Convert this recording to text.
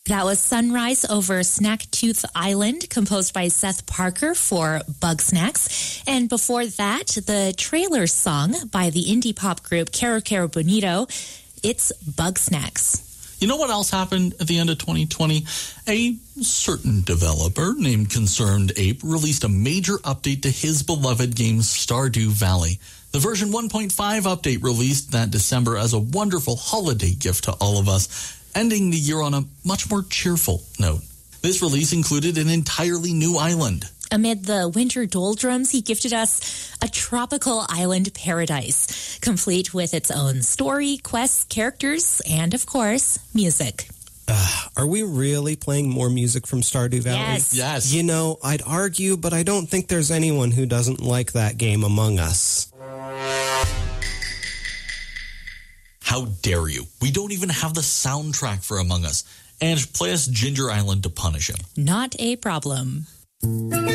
That was Sunrise over Snacktooth Island, composed by Seth Parker for Bugsnax. And before that, the trailer song by the indie pop group Caro Caro Bonito, it's Bugsnax. You know what else happened at the end of 2020? A certain developer named Concerned Ape released a major update to his beloved game Stardew Valley. The version 1.5 update released that December as a wonderful holiday gift to all of us, ending the year on a much more cheerful note. This release included an entirely new island. Amid the winter doldrums, he gifted us a tropical island paradise, complete with its own story, quests, characters, and, of course, music. Are we really playing more music from Stardew Valley? Yes. You know, I'd argue, but I don't think there's anyone who doesn't like that game among us. How dare you? We don't even have the soundtrack for Among Us. And play us Ginger Island to punish him. Not a problem.